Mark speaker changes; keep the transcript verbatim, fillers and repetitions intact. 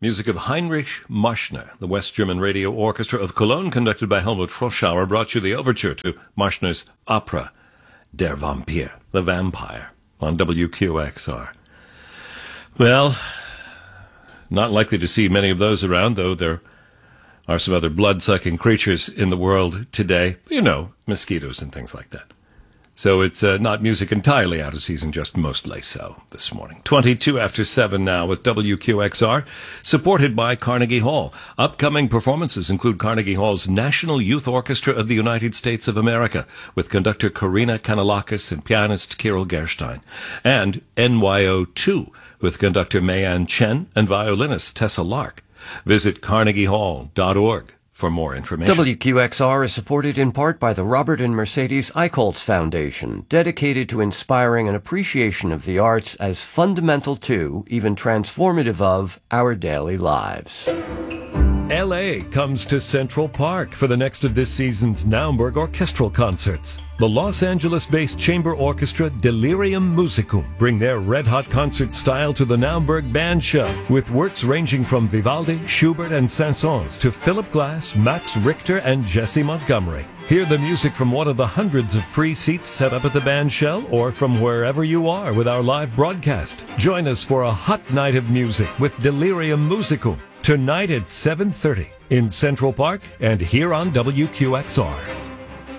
Speaker 1: Music of Heinrich Marschner, the West German Radio Orchestra of Cologne, conducted by Helmut Froschauer, brought you the overture to Marschner's opera, Der Vampir, the Vampire, on W Q X R. Well, not likely to see many of those around, though there are some other blood-sucking creatures in the world today. You know, mosquitoes and things like that. So it's uh, not music entirely out of season, just mostly so this morning. twenty-two after seven now with W Q X R, supported by Carnegie Hall. Upcoming performances include Carnegie Hall's National Youth Orchestra of the United States of America, with conductor Karina Kanalakis and pianist Kirill Gerstein, and N Y O two, with conductor Mayan Chen and violinist Tessa Lark. Visit carnegie hall dot org for more information.
Speaker 2: W Q X R is supported in part by the Robert and Mercedes Eichholz Foundation, dedicated to inspiring an appreciation of the arts as fundamental to, even transformative of, our daily lives.
Speaker 3: L A comes to Central Park for the next of this season's Naumburg orchestral concerts. The Los Angeles-based chamber orchestra Delirium Musicum bring their red-hot concert style to the Naumburg Band Show, with works ranging from Vivaldi, Schubert, and Saint-Saëns to Philip Glass, Max Richter, and Jesse Montgomery. Hear the music from one of the hundreds of free seats set up at the band shell, or from wherever you are with our live broadcast. Join us for a hot night of music with Delirium Musicum, tonight at seven thirty in Central Park and here on W Q X R.